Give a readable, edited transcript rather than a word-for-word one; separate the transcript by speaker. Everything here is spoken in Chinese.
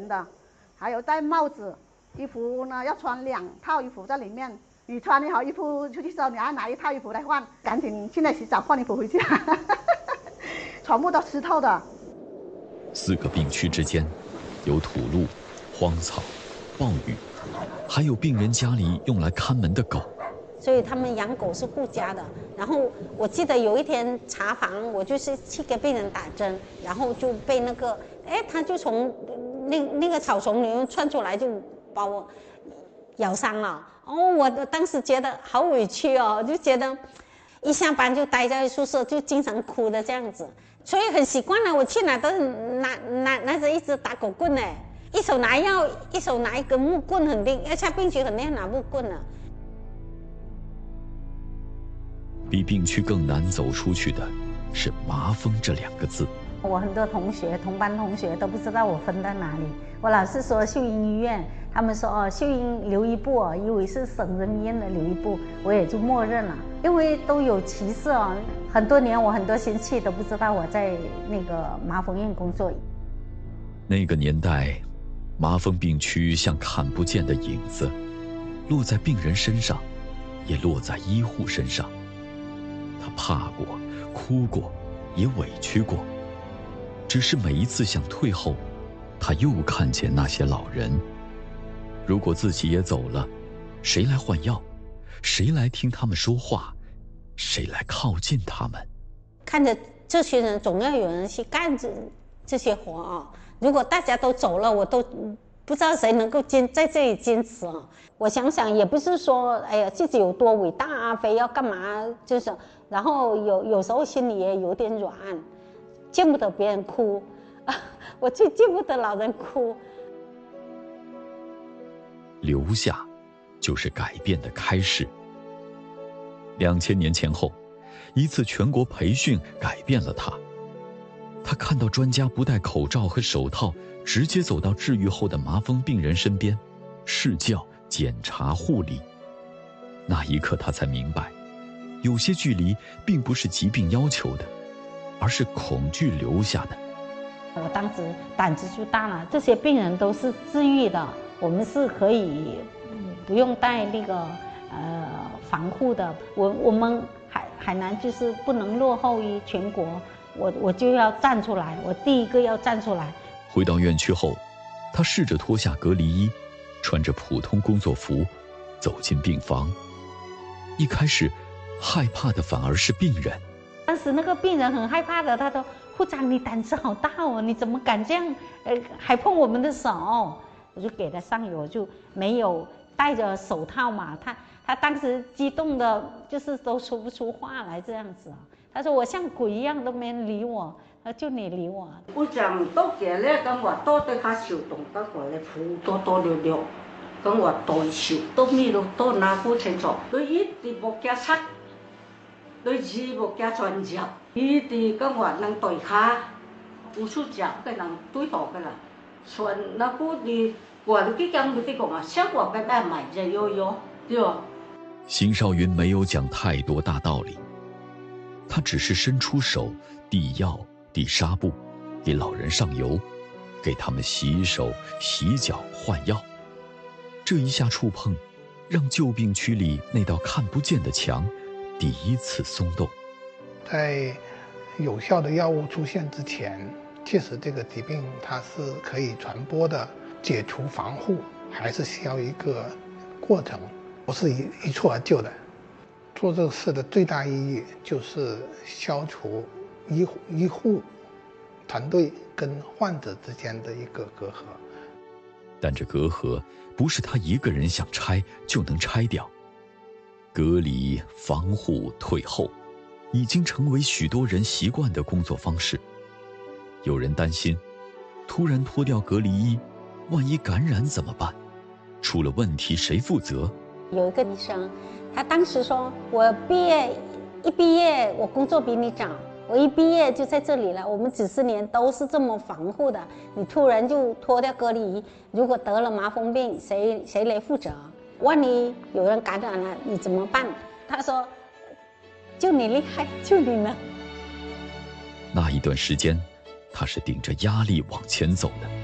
Speaker 1: 的，还有戴帽子，衣服呢要穿2套衣服在里面。你穿好衣服出去时候，你要拿1套衣服来换，赶紧进来洗澡换衣服回家，全部都湿透的。
Speaker 2: 4个病区之间，有土路、荒草、暴雨，还有病人家里用来看门的狗。
Speaker 3: 所以他们养狗是顾家的。然后我记得有一天查房，我就是去给病人打针，然后就被那个，他就从那个草丛里面窜出来，就把我咬伤了。我当时觉得好委屈哦，就觉得一下班就待在宿舍，就经常哭的这样子。所以很习惯了，我去哪都是拿着一支打狗棍呢，一手拿药，一手拿一根木棍，肯定要下病区肯定要拿木棍了。
Speaker 2: 比病区更难走出去的是麻风这2个字。
Speaker 3: 我很多同班同学都不知道我分在哪里。我老是说秀英医院，他们说秀英留医部以为是省人民医院的留医部，我也就默认了，因为都有歧视很多年我很多亲戚都不知道我在那个麻风院工作。
Speaker 2: 那个年代，麻风病区像看不见的影子，落在病人身上，也落在医护身上。他怕过，哭过，也委屈过，只是每一次想退后，他又看见那些老人。如果自己也走了，谁来换药？谁来听他们说话？谁来靠近他们？
Speaker 3: 看着这群人，总要有人去干这些活如果大家都走了，我都不知道谁能够在这里坚持我想想，也不是说自己有多伟大非要干嘛，就是然后有时候心里也有点软，见不得别人哭我最见不得老人哭。
Speaker 2: 留下就是改变的开始。2000年前后，一次全国培训改变了他。他看到专家不戴口罩和手套，直接走到治愈后的麻风病人身边，试教、检查、护理。那一刻他才明白，有些距离并不是疾病要求的，而是恐惧留下的。
Speaker 3: 我当时胆子就大了，这些病人都是治愈的，我们是可以不用带那个防护的。我们海南就是不能落后于全国，我就要站出来，我第一个要站出来。
Speaker 2: 回到院区后，他试着脱下隔离衣，穿着普通工作服走进病房。一开始害怕的反而是病人。
Speaker 3: 当时那个病人很害怕的，他说：“护长，你胆子好大你怎么敢这样？还碰我们的手？”我就给他上油，就没有戴着手套嘛。他当时激动的，就是都说不出话来这样子他说我像鬼一样都没人理我，就你理我。
Speaker 4: 护長多嘅咧，咁我多對他小動得過咧，苦多了了，咁我代小都咩都多拿不清楚，佢一啲冇加七，佢字冇加專業，一啲咁我能對他，唔出腳嘅能對到嘅啦，所以那個啲我哋啲咁啲講效果嘅咩買着有，對吧？
Speaker 2: 邢少云没有讲太多大道理，他只是伸出手递药、递纱布，给老人上油，给他们洗手、洗脚、换药。这一下触碰，让旧病区里那道看不见的墙第一次松动。
Speaker 5: 在有效的药物出现之前，确实这个疾病它是可以传播的，解除防护还是需要一个过程，不是一蹴而就的。做这个事的最大意义就是消除医护团队跟患者之间的一个隔阂。
Speaker 2: 但这隔阂不是他一个人想拆就能拆掉。隔离、防护、退后，已经成为许多人习惯的工作方式。有人担心，突然脱掉隔离衣，万一感染怎么办？出了问题谁负责？
Speaker 3: 有一个医生，他当时说：“我一毕业，我工作比你早，我一毕业就在这里了。我们几十年都是这么防护的，你突然就脱掉隔离衣，如果得了麻风病，谁来负责？万一有人感染了，你怎么办？”他说：“就你厉害，就你呢。”
Speaker 2: 那一段时间，他是顶着压力往前走的。